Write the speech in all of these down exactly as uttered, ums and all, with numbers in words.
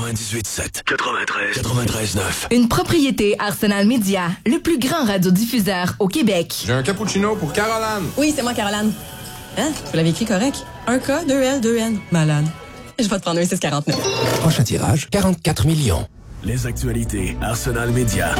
quatre-vingt-dix-huit sept, quatre-vingt-treize, quatre-vingt-treize neuf. Une propriété Arsenal Media, le plus grand radiodiffuseur au Québec. J'ai un cappuccino pour Caroline. Oui, c'est moi, Caroline. Hein? Vous l'avez écrit correct. Un K, deux L, deux N. Malade. Je vais te prendre un six quarante-neuf. Prochain tirage, quarante-quatre millions. Les actualités Arsenal Media.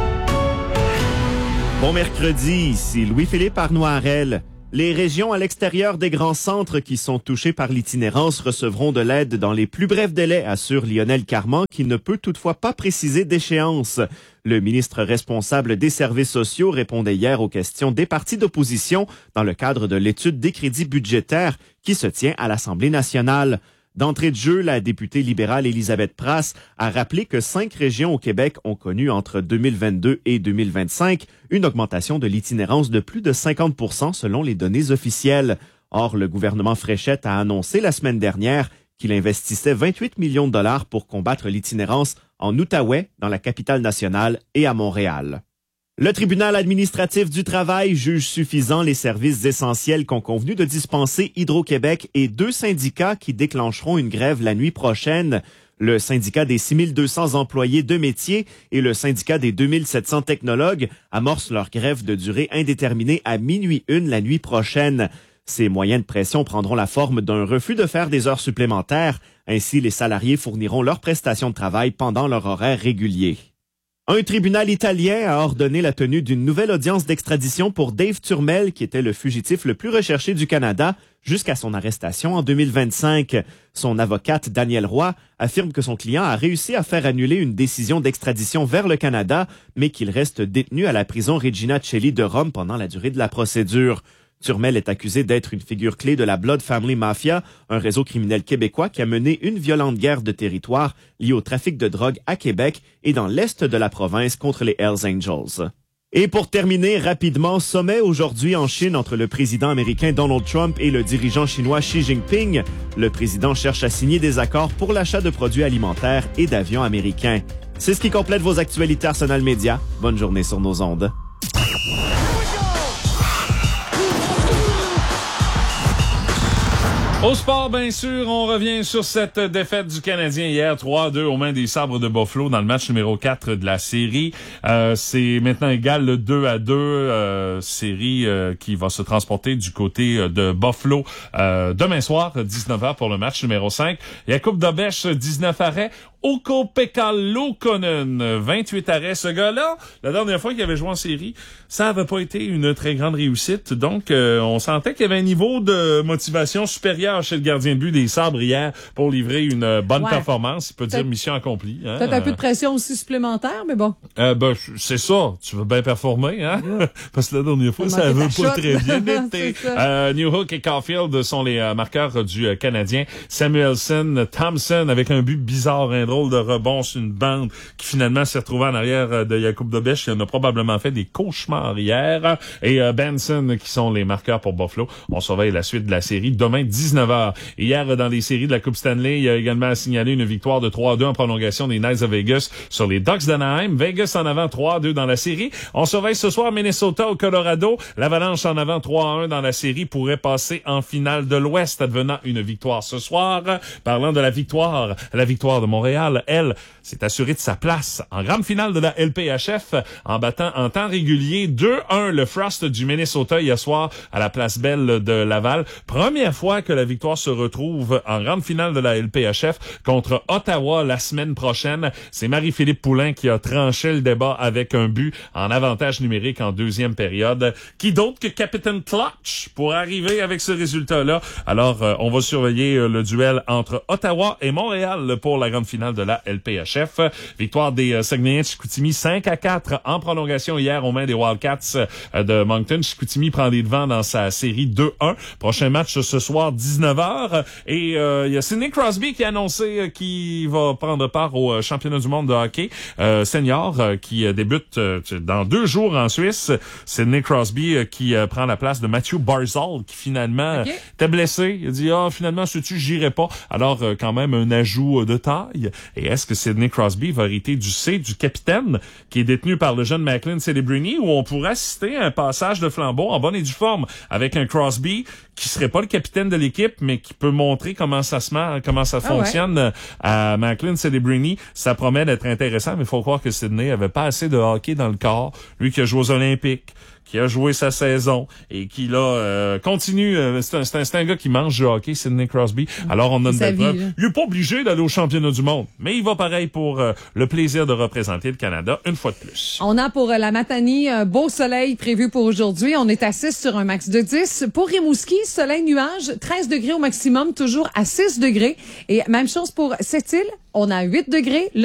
Bon mercredi, ici Louis-Philippe Arnoirel. Les régions à l'extérieur des grands centres qui sont touchées par l'itinérance recevront de l'aide dans les plus brefs délais, assure Lionel Carman, qui ne peut toutefois pas préciser d'échéance. Le ministre responsable des services sociaux répondait hier aux questions des partis d'opposition dans le cadre de l'étude des crédits budgétaires qui se tient à l'Assemblée nationale. D'entrée de jeu, la députée libérale Élisabeth Prasse a rappelé que cinq régions au Québec ont connu entre deux mille vingt-deux et deux mille vingt-cinq une augmentation de l'itinérance de plus de cinquante pour cent selon les données officielles. Or, le gouvernement Fréchette a annoncé la semaine dernière qu'il investissait vingt-huit millions de dollars pour combattre l'itinérance en Outaouais, dans la capitale nationale, et à Montréal. Le tribunal administratif du travail juge suffisant les services essentiels qu'ont convenu de dispenser Hydro-Québec et deux syndicats qui déclencheront une grève la nuit prochaine. Le syndicat des six mille deux cents employés de métier et le syndicat des deux mille sept cents technologues amorcent leur grève de durée indéterminée à minuit une la nuit prochaine. Ces moyens de pression prendront la forme d'un refus de faire des heures supplémentaires. Ainsi, les salariés fourniront leurs prestations de travail pendant leur horaire régulier. Un tribunal italien a ordonné la tenue d'une nouvelle audience d'extradition pour Dave Turmel, qui était le fugitif le plus recherché du Canada jusqu'à son arrestation en deux mille vingt-cinq. Son avocate, Danielle Roy, affirme que son client a réussi à faire annuler une décision d'extradition vers le Canada, mais qu'il reste détenu à la prison Regina Coeli de Rome pendant la durée de la procédure. Turmel est accusé d'être une figure clé de la Blood Family Mafia, un réseau criminel québécois qui a mené une violente guerre de territoire liée au trafic de drogue à Québec et dans l'est de la province contre les Hells Angels. Et pour terminer rapidement, sommet aujourd'hui en Chine entre le président américain Donald Trump et le dirigeant chinois Xi Jinping. Le président cherche à signer des accords pour l'achat de produits alimentaires et d'avions américains. C'est ce qui complète vos actualités Arsenal Media. Bonne journée sur nos ondes. Au sport, bien sûr, on revient sur cette défaite du Canadien hier, trois à deux aux mains des Sabres de Buffalo dans le match numéro quatre de la série. Euh, c'est maintenant égal le deux à deux, euh, série euh, qui va se transporter du côté de Buffalo euh, demain soir, dix-neuf heures pour le match numéro cinq. Jakub Dobeš, dix-neuf arrêts. Ukko-Pekka Luukkonen, vingt-huit arrêts. Ce gars-là, la dernière fois qu'il avait joué en série, ça n'avait pas été une très grande réussite. Donc, euh, on sentait qu'il y avait un niveau de motivation supérieur chez le gardien de but des Sabres hier pour livrer une bonne ouais. performance. Il peut dire mission accomplie. Hein? Peut-être un peu de pression aussi supplémentaire, mais bon. Euh, ben, c'est ça. Tu veux bien performer, hein? Yeah. Parce que la dernière fois, ça veut pas shot. Très bien été. euh, Newhook et Caulfield sont les euh, marqueurs du euh, Canadien. Samuelson, Thompson avec un but bizarre, un drôle de rebond sur une bande qui finalement s'est retrouvé en arrière de Jakub Dobeš. Il en a probablement fait des cauchemars hier. Et euh, Benson qui sont les marqueurs pour Buffalo. On surveille la suite de la série demain dix-neuf heures. Hier, dans les séries de la Coupe Stanley, il y a également signalé une victoire de trois à deux en prolongation des Knights of Vegas sur les Ducks d'Anaheim. Vegas en avant trois à deux dans la série. On surveille ce soir Minnesota au Colorado. L'Avalanche en avant trois à un dans la série pourrait passer en finale de l'Ouest, advenant une victoire ce soir. Parlant de la victoire, la victoire de Montréal, elle, s'est assurée de sa place en grande finale de la L P H F en battant en temps régulier deux un le Frost du Minnesota hier soir à la Place Belle de Laval. Première fois que la victoire se retrouve en grande finale de la L P H F contre Ottawa la semaine prochaine. C'est Marie-Philippe Poulin qui a tranché le débat avec un but en avantage numérique en deuxième période. Qui d'autre que Captain Clutch pour arriver avec ce résultat-là? Alors, euh, on va surveiller euh, le duel entre Ottawa et Montréal pour la grande finale de la L P H F. Victoire des euh, Saguenayens de Chicoutimi cinq à quatre en prolongation hier aux mains des Wildcats euh, de Moncton. Chicoutimi prend des devants dans sa série deux un. Prochain match ce soir dix-neuf heures. Et euh, il y a Sidney Crosby qui a annoncé euh, qu'il va prendre part au euh, championnat du monde de hockey euh, senior euh, qui euh, débute euh, dans deux jours en Suisse. Sidney Crosby euh, qui euh, prend la place de Matthew Barzal qui finalement okay. était blessé. Il a dit « Ah, finalement, sais-tu, j'irai pas. » Alors, euh, quand même, un ajout euh, de taille. Et est-ce que Sidney Crosby va hériter du C du capitaine qui est détenu par le jeune Macklin Celebrini, où on pourrait assister à un passage de flambeau en bonne et due forme avec un Crosby qui serait pas le capitaine de l'équipe, équipe, mais qui peut montrer comment ça se met, comment ça Ah fonctionne ouais. à Macklin Celebrini. Ça promet d'être intéressant, mais il faut croire que Sidney avait pas assez de hockey dans le corps. Lui qui a joué aux Olympiques, qui a joué sa saison et qui là euh, continue. Euh, c'est, un, c'est, un, c'est un gars qui mange du hockey, Sidney Crosby. Alors on a une belle preuve. Il est pas obligé d'aller au championnat du monde, mais il va pareil pour euh, le plaisir de représenter le Canada une fois de plus. On a pour la Matanie un beau soleil prévu pour aujourd'hui. On est à six sur un max de dix. Pour Rimouski, soleil nuage, treize degrés au maximum, toujours à six degrés. Et même chose pour Sept-Îles, on a huit degrés.